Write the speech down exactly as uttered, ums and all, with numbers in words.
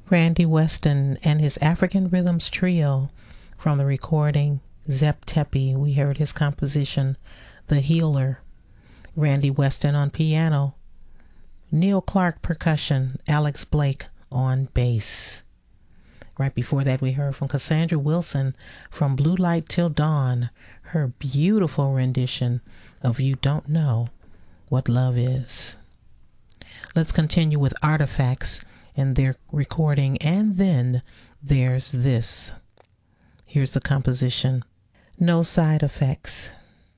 Randy Weston and his African Rhythms Trio from the recording Zep Tepi. We heard his composition, The Healer. Randy Weston on piano. Neil Clark percussion. Alex Blake on bass. Right before that, we heard from Cassandra Wilson from Blue Light Till Dawn, her beautiful rendition of You Don't Know What Love Is. Let's continue with Artifacts and their recording, and then there's this. Here's the composition, No Side Effects.